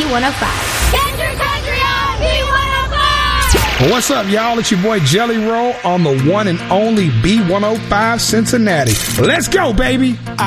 B105. Get your country on B105! What's up, y'all? It's your boy Jelly Roll on the one and only B105 Cincinnati. Let's go, baby!